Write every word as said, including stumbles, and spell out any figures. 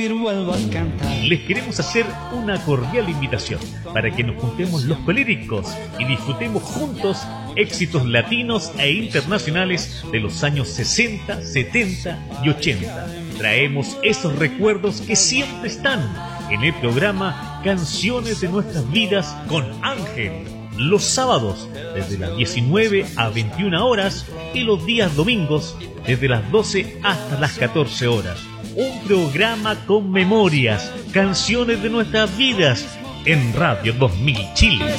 Vuelvo a cantar. Les queremos hacer una cordial invitación para que nos juntemos los coléricos y disfrutemos juntos éxitos latinos e internacionales de los años sesenta, setenta y ochenta. Traemos esos recuerdos que siempre están en el programa Canciones de Nuestras Vidas con Ángel. Los sábados desde las diecinueve a veintiuna horas y los días domingos desde las doce hasta las catorce horas. Un programa con memorias, canciones de nuestras vidas en Radio dos mil Chile.